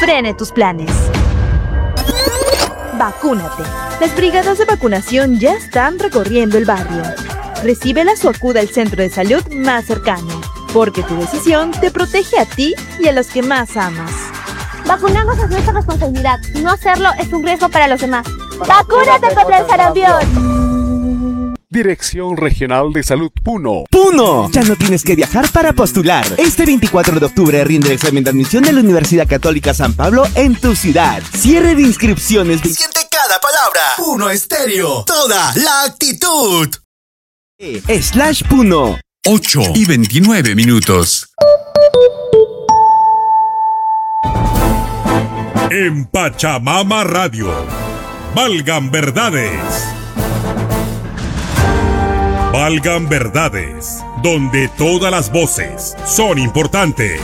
frene tus planes. Vacúnate. Las brigadas de vacunación ya están recorriendo el barrio. Recíbelas o acude al centro de salud más cercano, porque tu decisión te protege a ti y a los que más amas. Vacunarnos es nuestra responsabilidad. No hacerlo es un riesgo para los demás. ¡Vacúnate contra el sarampión! Dirección Regional de Salud Puno. ¡Puno! Ya no tienes que viajar para postular. Este 24 de octubre rinde el examen de admisión de la Universidad Católica San Pablo en tu ciudad. Cierre de inscripciones. Siente cada palabra. Puno Estéreo. Toda la actitud. /Puno. 8:29. En Pachamama Radio, valgan verdades. Valgan verdades, donde todas las voces son importantes.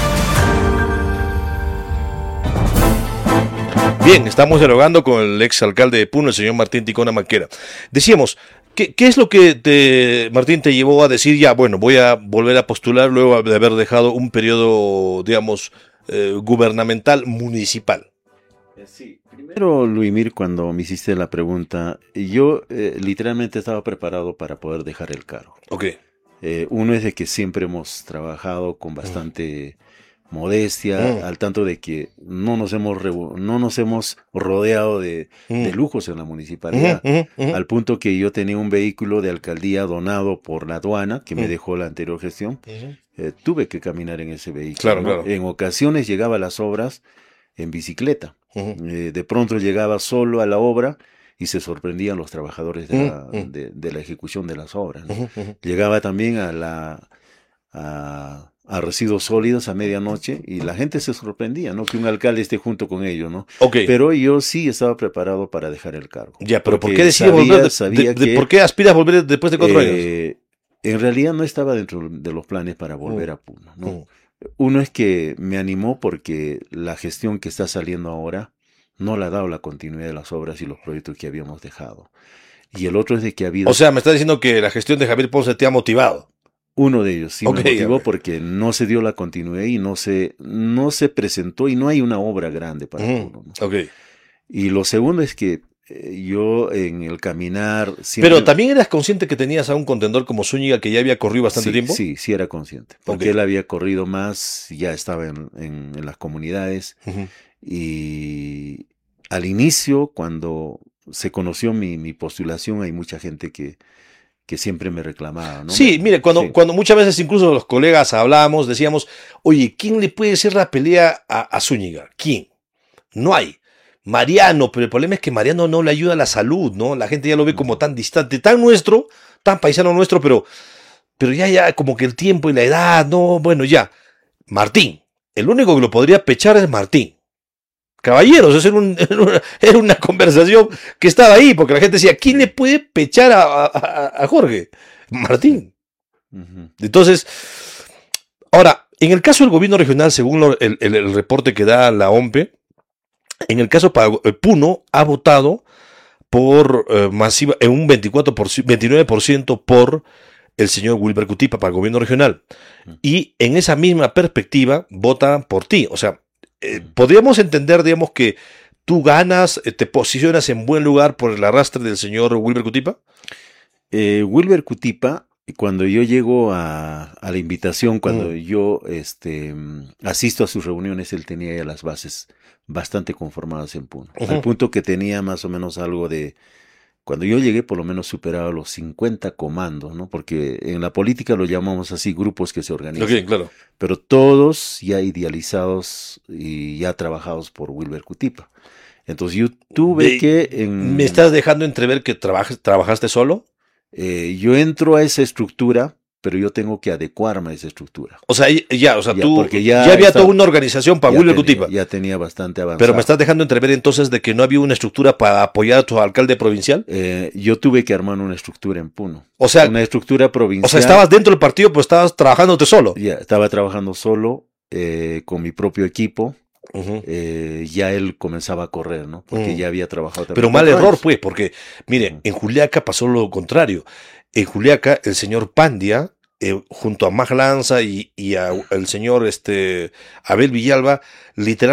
Bien, estamos dialogando con el exalcalde de Puno, el señor Martín Ticona Maquera. Decíamos, ¿qué es lo que Martín te llevó a decir, ya, bueno, voy a volver a postular luego de haber dejado un periodo, digamos, gubernamental municipal? Sí, primero, Luimir, cuando me hiciste la pregunta, yo literalmente estaba preparado para poder dejar el cargo. Ok. Uno es de que siempre hemos trabajado con bastante modestia, al tanto de que no nos hemos rodeado de lujos en la municipalidad, al punto que yo tenía un vehículo de alcaldía donado por la aduana, que me dejó la anterior gestión. Tuve que caminar en ese vehículo. Claro, ¿no? claro. En ocasiones llegaba a las obras en bicicleta. De pronto llegaba solo a la obra y se sorprendían los trabajadores de la ejecución de las obras, ¿no? Llegaba también a residuos sólidos a medianoche y la gente se sorprendía, ¿no? Que un alcalde esté junto con ellos, ¿no? Okay. Pero yo sí estaba preparado para dejar el cargo. Ya, pero ¿por qué decides volver? ¿Por qué aspiras a volver después de 4 años? En realidad no estaba dentro de los planes para volver a Puno, ¿no? Uno es que me animó porque la gestión que está saliendo ahora no le ha dado la continuidad de las obras y los proyectos que habíamos dejado. Y el otro es de que ha habido... O sea, me estás diciendo que la gestión de Javier Ponce te ha motivado. Uno de ellos sí me motivó porque no se dio la continuidad y no se presentó y no hay una obra grande para Puno, ¿no? Y lo segundo es que yo en el caminar... Siempre... Pero también eras consciente que tenías a un contendor como Zúñiga que ya había corrido bastante tiempo. Sí era consciente. Porque él había corrido más, ya estaba en las comunidades. Y al inicio, cuando se conoció mi postulación, hay mucha gente que siempre me reclamaba, ¿no? Sí, mire, cuando muchas veces incluso los colegas hablábamos, decíamos, oye, ¿quién le puede hacer la pelea a Zúñiga? ¿Quién? No hay. Mariano, pero el problema es que Mariano no le ayuda a la salud, ¿no? La gente ya lo ve como tan distante, tan nuestro, tan paisano nuestro, pero ya como que el tiempo y la edad, no, bueno, ya. Martín, el único que lo podría pechar es Martín. Caballeros, eso era una conversación que estaba ahí, porque la gente decía, ¿quién le puede pechar a Jorge? Martín. Entonces, ahora, en el caso del gobierno regional, según el reporte que da la OMPE, en el caso para Puno ha votado por masiva, en un 29% por el señor Wilber Cutipa para el gobierno regional. Y en esa misma perspectiva vota por ti. O sea, podríamos entender, digamos, que tú ganas, te posicionas en buen lugar por el arrastre del señor Wilber Cutipa. Wilber Cutipa, cuando yo llego a la invitación, cuando yo asisto a sus reuniones, él tenía ya las bases bastante conformadas en Puno. Al punto que tenía más o menos algo de... Cuando yo llegué, por lo menos superaba los 50 comandos, ¿no? Porque en la política lo llamamos así, grupos que se organizan. Claro. Pero todos ya idealizados y ya trabajados por Wilber Cutipa. Entonces yo tuve que... ¿Me estás dejando entrever que trabajaste solo? Yo entro a esa estructura, pero yo tengo que adecuarme a esa estructura. O sea, tú ya había toda una organización para Wilber Cutipa. Ya tenía bastante avanzado. Pero me estás dejando entrever entonces de que no había una estructura para apoyar a tu alcalde provincial. Yo tuve que armar una estructura en Puno. O sea, una estructura provincial. O sea, estabas dentro del partido, pero estabas trabajándote solo. Ya, estaba trabajando solo, con mi propio equipo. Ya él comenzaba a correr, ¿no? Porque ya había trabajado. Pero mal error, pues, porque, mire, en Juliaca pasó lo contrario. En Juliaca, el señor Pandia, junto a Mag Lanza y al señor Abel Villalba, literalmente